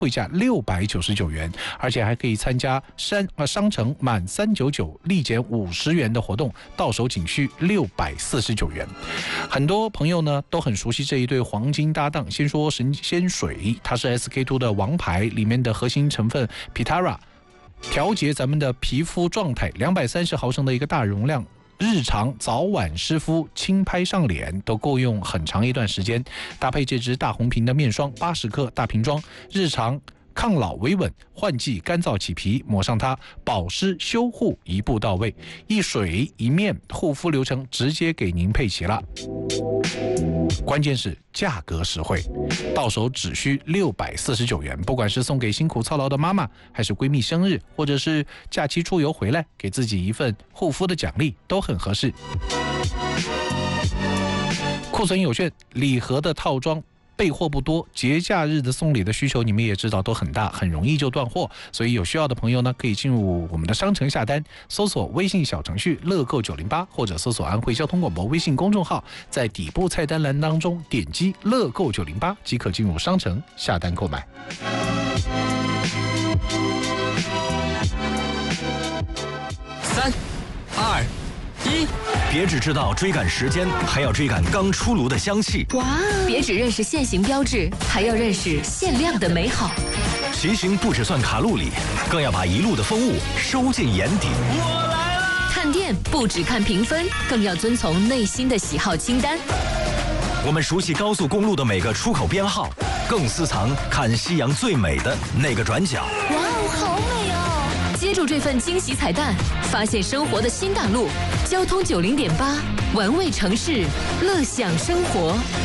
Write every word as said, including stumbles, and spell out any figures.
会价六百九十九元，而且还可以参加商呃商城满三九九立减五十元的活动，到手仅需六百四十九元。很多朋友呢都很熟悉这一对黄金搭档。先说神仙水，它是 S K 二 的王牌，里面的核心成分 Pitara， 调节咱们的皮肤状态，两百三十毫升的一个大容量。日常早晚湿敷、轻拍上脸都够用很长一段时间。搭配这支大红瓶的面霜，八十克大瓶装，日常抗老维稳，换季干燥起皮，抹上它，保湿修护一步到位，一水一面护肤流程直接给您配齐了。关键是价格实惠，到手只需六百四十九元。不管是送给辛苦操劳的妈妈，还是闺蜜生日，或者是假期出游回来，给自己一份护肤的奖励，都很合适。库存有限，礼盒的套装备货不多，节假日的送礼的需求你们也知道都很大，很容易就断货，所以有需要的朋友呢，可以进入我们的商城下单，搜索微信小程序乐购九零八，或者搜索安徽交通广播微信公众号，在底部菜单栏当中点击乐购九零八即可进入商城下单购买。 三二一， 别只知道追赶时间，还要追赶刚出炉的香气。 哇！别只认识现行标志，还要认识限量的美好。 骑行不只算卡路里，更要把一路的风物收进眼底。 我来了！ 看店不只看评分，更要遵从内心的喜好清单。 我们熟悉高速公路的每个出口编号，更私藏看夕阳最美的那个转角。 哇哦，好美哦！接住这份惊喜彩蛋，发现生活的新大陆。交通九零点八，玩味城市，乐享生活。